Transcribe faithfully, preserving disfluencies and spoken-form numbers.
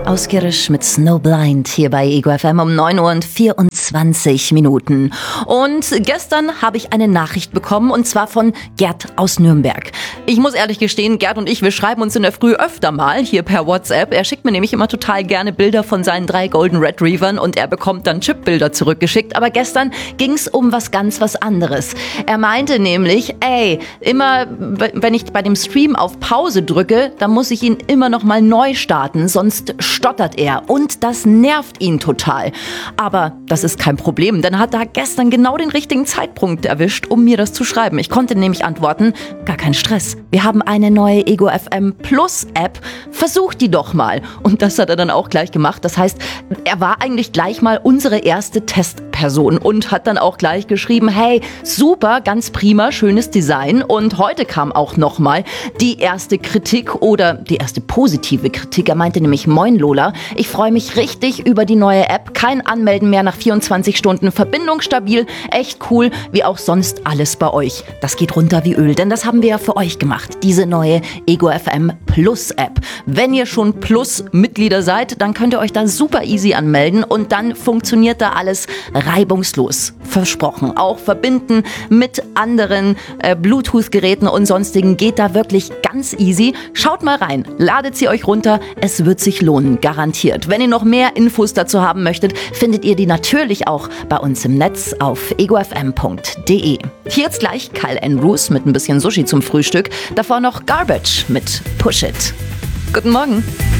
aus Girisch mit Snowblind hier bei Ego F M um neun Uhr und vierundzwanzig Minuten. Und gestern habe ich eine Nachricht bekommen, und zwar von Gerd aus Nürnberg. Ich muss ehrlich gestehen, Gerd und ich, wir schreiben uns in der Früh öfter mal hier per WhatsApp. Er schickt mir nämlich immer total gerne Bilder von seinen drei Golden Retrievern und er bekommt dann Chipbilder zurückgeschickt. Aber gestern ging es um was ganz was anderes. Er meinte nämlich, ey, immer wenn ich bei dem Stream auf Pause drücke, dann muss ich ihn immer noch mal neu starten, sonst stottert er und das nervt ihn total. Aber das ist kein Problem, denn er hat da gestern genau den richtigen Zeitpunkt erwischt, um mir das zu schreiben. Ich konnte nämlich antworten, gar kein Stress. Wir haben eine neue Ego F M Plus App, versucht die doch mal. Und das hat er dann auch gleich gemacht. Das heißt, er war eigentlich gleich mal unsere erste Testperson und hat dann auch gleich geschrieben, hey, super, ganz prima, schönes Design. Und heute kam auch nochmal die erste Kritik oder die erste positive Kritik. Er meinte nämlich, moin Lola, ich freue mich richtig über die neue App. Kein Anmelden mehr nach vierundzwanzig Stunden. Verbindung stabil, echt cool, wie auch sonst alles bei euch. Das geht runter wie Öl, denn das haben wir ja für euch gemacht. Diese neue Ego F M Plus App. Wenn ihr schon Plus-Mitglieder seid, dann könnt ihr euch da super easy anmelden und dann funktioniert da alles reibungslos. Versprochen. Auch verbinden mit anderen äh, Bluetooth-Geräten und sonstigen geht da wirklich ganz easy. Schaut mal rein, ladet sie euch runter, es wird sich lohnen, garantiert. Wenn ihr noch mehr Infos dazu haben möchtet, findet ihr die natürlich auch bei uns im Netz auf ego f m punkt d e. Hier jetzt gleich Kyle Andrews mit ein bisschen Sushi zum Frühstück, davor noch Garbage mit Push It. Guten Morgen.